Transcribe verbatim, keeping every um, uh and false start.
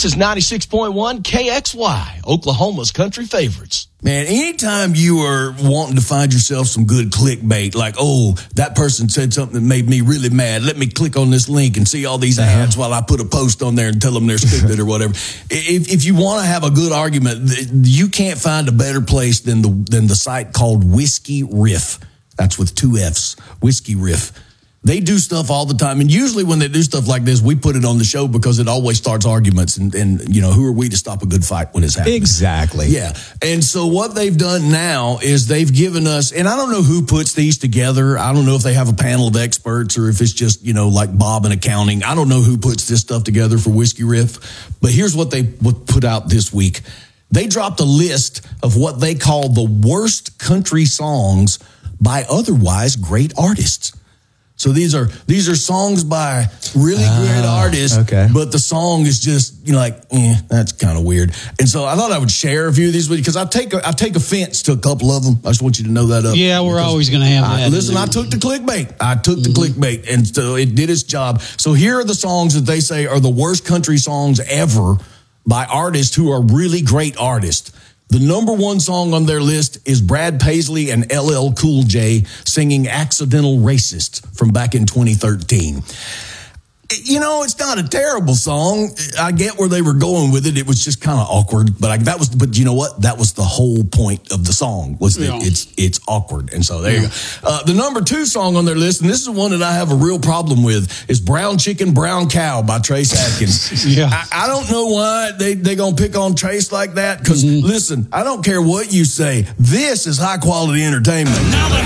This is ninety-six point one K X Y, Oklahoma's country favorites. Man, anytime you are wanting to find yourself some good clickbait, like, oh, that person said something that made me really mad. Let me click on this link and see all these ads while I put a post on there and tell them they're stupid or whatever. If, if you want to have a good argument, you can't find a better place than the than the site called Whiskey Riff. That's with two F's, Whiskey Riff. They do stuff all the time. And usually when they do stuff like this, we put it on the show because it always starts arguments. And, and you know, who are we to stop a good fight when it's happening? Exactly. Yeah. And so what they've done now is they've given us, and I don't know who puts these together. I don't know if they have a panel of experts or if it's just, you know, like Bob in accounting. I don't know who puts this stuff together for Whiskey Riff. But here's what they put out this week. They dropped a list of what they call the worst country songs by otherwise great artists. So these are these are songs by really oh, great artists, okay. but the song is just, you know, like, eh, that's kind of weird. And so I thought I would share a few of these with you because I take a, I take offense to a couple of them. I just want you to know that up. Yeah, we're always going to have that. I, listen, I took the clickbait. I took mm-hmm. the clickbait, and so it did its job. So here are the songs that they say are the worst country songs ever by artists who are really great artists. The number one song on their list is Brad Paisley and L L Cool J singing Accidental Racist from back in twenty thirteen. You know, it's not a terrible song. I get where they were going with it. It was just kind of awkward, but I, that was, but you know what? That was the whole point of the song was that yeah. it's, it's awkward. And so there yeah. you go. Uh, the number two song on their list, and this is one that I have a real problem with, is Brown Chicken, Brown Cow by Trace Atkins. yeah. I, I don't know why they, they going to pick on Trace like that. Cause mm-hmm. listen, I don't care what you say. This is high quality entertainment.